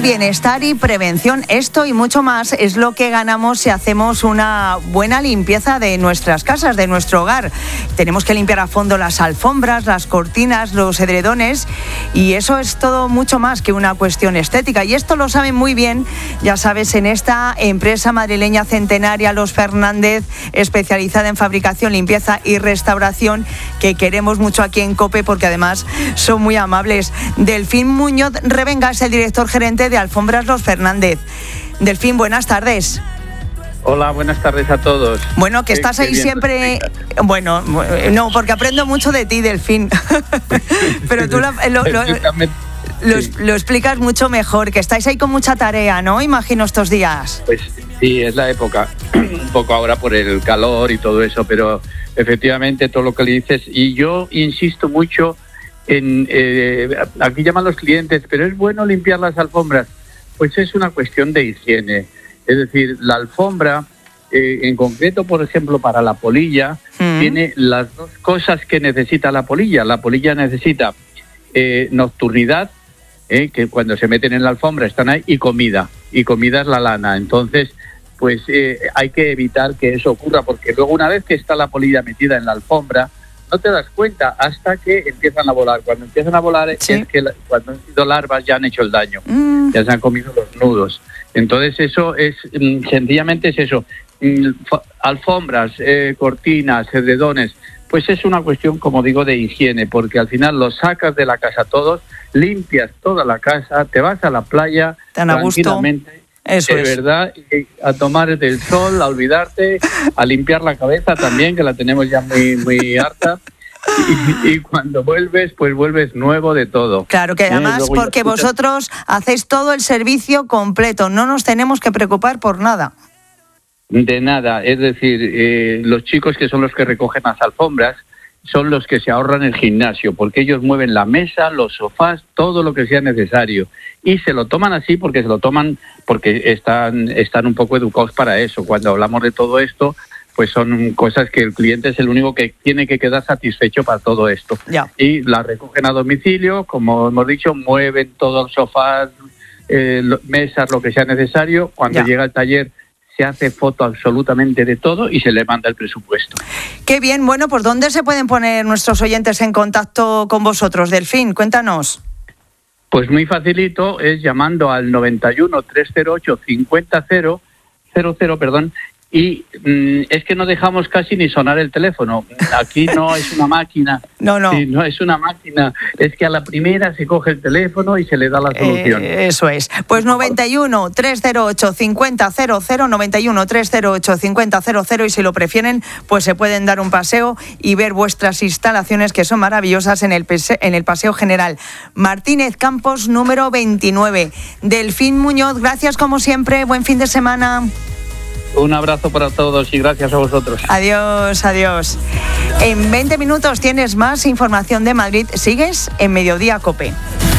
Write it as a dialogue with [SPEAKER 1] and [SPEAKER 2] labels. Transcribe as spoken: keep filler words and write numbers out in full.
[SPEAKER 1] bienestar y prevención. Esto y mucho más es lo que ganamos si hacemos una buena limpieza de nuestras casas, de nuestro hogar. Tenemos que limpiar a fondo las alfombras, las cortinas, los edredones, y eso es todo mucho más que una cuestión estética. Y esto lo saben muy bien, ya sabes, en esta empresa madrileña centenaria, Los Fernández, especializada en fabricación, limpieza y restauración, que queremos mucho aquí en COPE porque además son muy amables. Delfín Muñoz Revenga es el director gerente de Alfombras Los Fernández. Delfín, buenas tardes.
[SPEAKER 2] Hola, buenas tardes a todos.
[SPEAKER 1] Bueno, que estás ahí siempre... Bueno, no, porque aprendo mucho de ti, Delfín. Pero tú lo, lo, lo, lo, lo explicas mucho mejor, que estáis ahí con mucha tarea, ¿no? Imagino estos días.
[SPEAKER 2] Pues sí, es la época, un poco ahora por el calor y todo eso, pero efectivamente todo lo que le dices, y yo insisto mucho en... Eh, aquí llaman los clientes, pero es bueno limpiar las alfombras. Pues es una cuestión de higiene. Es decir, la alfombra, eh, en concreto, por ejemplo, para la polilla, mm. tiene las dos cosas que necesita la polilla. La polilla necesita eh, nocturnidad, eh, que cuando se meten en la alfombra están ahí, y comida. Y comida es la lana. Entonces, pues eh, hay que evitar que eso ocurra, porque luego una vez que está la polilla metida en la alfombra, no te das cuenta hasta que empiezan a volar. Cuando empiezan a volar, ¿sí? Es que la, cuando han sido larvas ya han hecho el daño. Mm. Ya se han comido los nudos. Entonces eso es, sencillamente es eso, alfombras, eh, cortinas, edredones, pues es una cuestión, como digo, de higiene, porque al final los sacas de la casa todos, limpias toda la casa, te vas a la playa
[SPEAKER 1] tan a tranquilamente, gusto. Eso
[SPEAKER 2] de
[SPEAKER 1] es.
[SPEAKER 2] verdad, a tomar del sol, a olvidarte, a limpiar la cabeza también, que la tenemos ya muy, muy harta. Y, y cuando vuelves, pues vuelves nuevo de todo.
[SPEAKER 1] Claro, que además, eh, porque vosotros hacéis todo el servicio completo, no nos tenemos que preocupar por nada.
[SPEAKER 2] De nada, es decir, eh, los chicos que son los que recogen las alfombras son los que se ahorran el gimnasio, porque ellos mueven la mesa, los sofás, todo lo que sea necesario. Y se lo toman así porque se lo toman porque están, están un poco educados para eso. Cuando hablamos de todo esto, pues son cosas que el cliente es el único que tiene que quedar satisfecho para todo esto.
[SPEAKER 1] Ya.
[SPEAKER 2] Y la recogen a domicilio, como hemos dicho, mueven todos los sofás, eh, mesas, lo que sea necesario. Cuando ya llega al taller se hace foto absolutamente de todo y se le manda el presupuesto.
[SPEAKER 1] Qué bien. Bueno, pues ¿dónde se pueden poner nuestros oyentes en contacto con vosotros, Delfín? Cuéntanos.
[SPEAKER 2] Pues muy facilito, es llamando al noventa y uno, trescientos ocho, cincuenta, cero cero, perdón, y mm, es que no dejamos casi ni sonar el teléfono. Aquí no es una máquina.
[SPEAKER 1] No, no.
[SPEAKER 2] Sí, no es una máquina. Es que a la primera se coge el teléfono y se le da la solución.
[SPEAKER 1] Eh, eso es. Pues noventa y uno, trescientos ocho, cincuenta, cero cero, noventa y uno, trescientos ocho, cincuenta, cero cero, y si lo prefieren, pues se pueden dar un paseo y ver vuestras instalaciones, que son maravillosas, en el, pase- en el Paseo General Martínez Campos, número veintinueve. Delfín Muñoz, gracias como siempre. Buen fin de semana.
[SPEAKER 2] Un abrazo para todos y gracias a vosotros.
[SPEAKER 1] Adiós, adiós. En veinte minutos tienes más información de Madrid. Sigues en Mediodía COPE.